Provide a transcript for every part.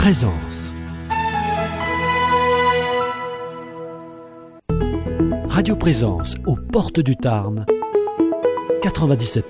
Présence. Radio Présence aux portes du Tarn, 97.9.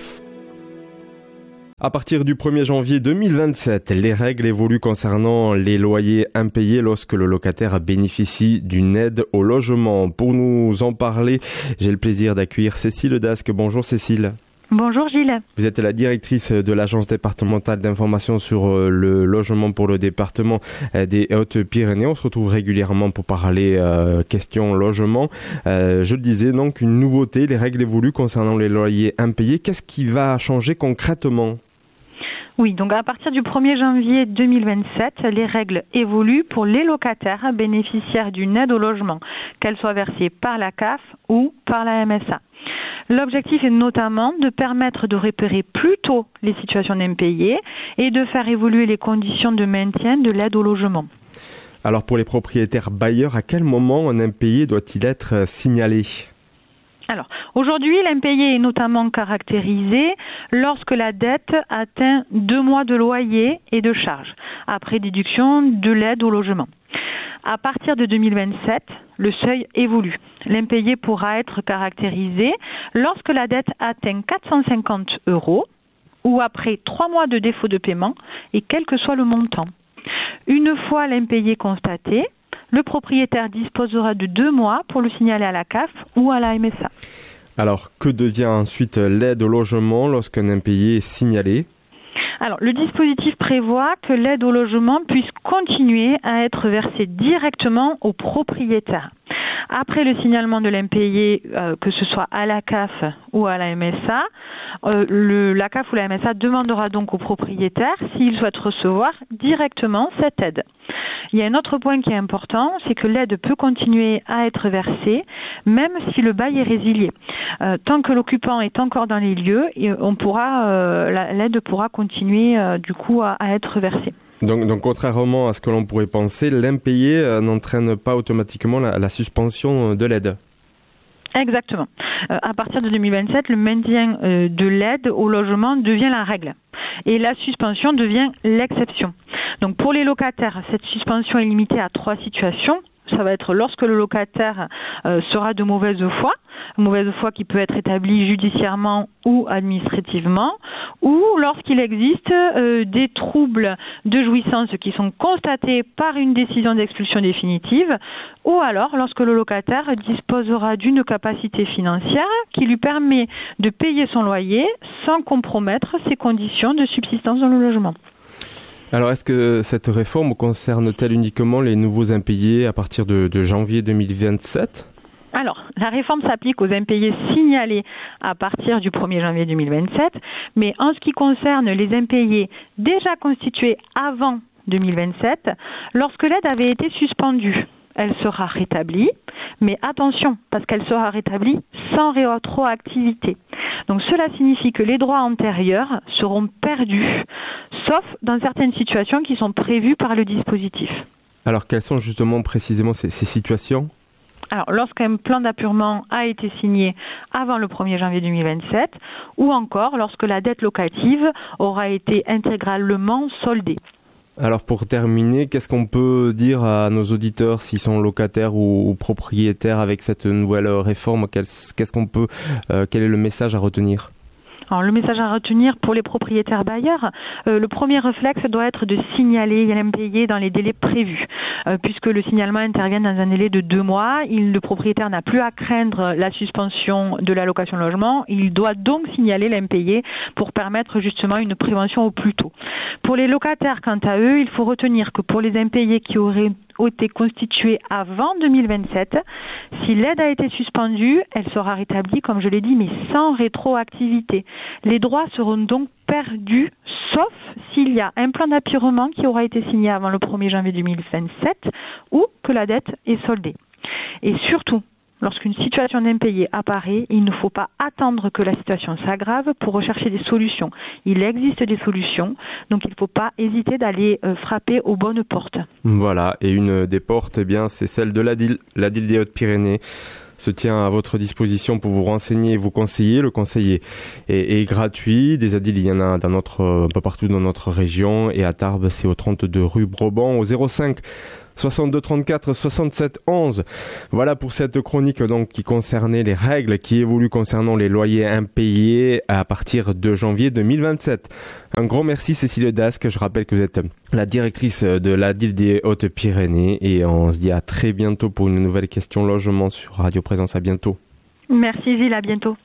À partir du 1er janvier 2027, les règles évoluent concernant les loyers impayés lorsque le locataire bénéficie d'une aide au logement. Pour nous en parler, j'ai le plaisir d'accueillir Cécile Dasque. Bonjour Cécile. Bonjour Gilles. Vous êtes la directrice de l'Agence départementale d'information sur le logement pour le département des Hautes-Pyrénées. On se retrouve régulièrement pour parler question logement. Je le disais, donc une nouveauté, les règles évoluent concernant les loyers impayés. Qu'est-ce qui va changer concrètement ? Oui, donc à partir du 1er janvier 2027, les règles évoluent pour les locataires bénéficiaires d'une aide au logement, qu'elle soit versée par la CAF ou par la MSA. L'objectif est notamment de permettre de repérer plus tôt les situations d'impayés et de faire évoluer les conditions de maintien de l'aide au logement. Alors pour les propriétaires bailleurs, à quel moment un impayé doit-il être signalé ? Alors, aujourd'hui, l'impayé est notamment caractérisé lorsque la dette atteint 2 mois de loyer et de charges, après déduction de l'aide au logement. À partir de 2027, le seuil évolue. L'impayé pourra être caractérisé lorsque la dette atteint 450 € ou après 3 mois de défaut de paiement et quel que soit le montant. Une fois l'impayé constaté, le propriétaire disposera de 2 mois pour le signaler à la CAF ou à la MSA. Alors, que devient ensuite l'aide au logement lorsqu'un impayé est signalé ? Alors, le dispositif prévoit que l'aide au logement puisse continuer à être versée directement au propriétaire. Après le signalement de l'impayé, que ce soit à la CAF ou à la MSA, la CAF ou la MSA demandera donc au propriétaire s'il souhaite recevoir directement cette aide. Il y a un autre point qui est important, c'est que l'aide peut continuer à être versée même si le bail est résilié. Tant que l'occupant est encore dans les lieux, l'aide pourra continuer à être versée. Donc contrairement à ce que l'on pourrait penser, l'impayé n'entraîne pas automatiquement la suspension de l'aide. Exactement. À partir de 2027, le maintien de l'aide au logement devient la règle et la suspension devient l'exception. Donc pour les locataires, cette suspension est limitée à 3 situations. Ça va être lorsque le locataire sera de mauvaise foi qui peut être établie judiciairement ou administrativement, ou lorsqu'il existe des troubles de jouissance qui sont constatés par une décision d'expulsion définitive, ou alors lorsque le locataire disposera d'une capacité financière qui lui permet de payer son loyer sans compromettre ses conditions de subsistance dans le logement. Alors, est-ce que cette réforme concerne-t-elle uniquement les nouveaux impayés à partir de janvier 2027 ? Alors, la réforme s'applique aux impayés signalés à partir du 1er janvier 2027, mais en ce qui concerne les impayés déjà constitués avant 2027, lorsque l'aide avait été suspendue, elle sera rétablie, mais attention, parce qu'elle sera rétablie sans rétroactivité. Donc cela signifie que les droits antérieurs seront perdus, sauf dans certaines situations qui sont prévues par le dispositif. Alors quelles sont justement précisément ces situations ? Alors, lorsqu'un plan d'appurement a été signé avant le 1er janvier 2027, ou encore lorsque la dette locative aura été intégralement soldée. Alors pour terminer, qu'est-ce qu'on peut dire à nos auditeurs s'ils sont locataires ou propriétaires avec cette nouvelle réforme ? Quel est le message à retenir ? Alors, le message à retenir pour les propriétaires bailleurs, le premier réflexe doit être de signaler l'impayé dans les délais prévus, puisque le signalement intervient dans un délai de 2 mois. Le propriétaire n'a plus à craindre la suspension de la location logement. Il doit donc signaler l'impayé pour permettre justement une prévention au plus tôt. Pour les locataires, quant à eux, il faut retenir que pour les impayés qui auraient été constituée avant 2027. Si l'aide a été suspendue, elle sera rétablie, comme je l'ai dit, mais sans rétroactivité. Les droits seront donc perdus, sauf s'il y a un plan d'appurement qui aura été signé avant le 1er janvier 2027 ou que la dette est soldée. Et surtout, lorsqu'une situation d'impayé apparaît, il ne faut pas attendre que la situation s'aggrave pour rechercher des solutions. Il existe des solutions, donc il ne faut pas hésiter d'aller frapper aux bonnes portes. Voilà, et une des portes, c'est celle de l'ADIL des Hautes-Pyrénées. se tient à votre disposition pour vous renseigner et vous conseiller. Le conseil est gratuit. Des asiles, il y en a un peu partout dans notre région. Et à Tarbes, c'est au 32 rue Broban, au 05 62 34 67 11. Voilà pour cette chronique donc qui concernait les règles qui évoluent concernant les loyers impayés à partir de janvier 2027. Un grand merci Cécile Dasque. Je rappelle que vous êtes la directrice de l'ADIL des Hautes-Pyrénées et on se dit à très bientôt pour une nouvelle question logement sur Radio Présence. À bientôt. Merci Gilles, à bientôt.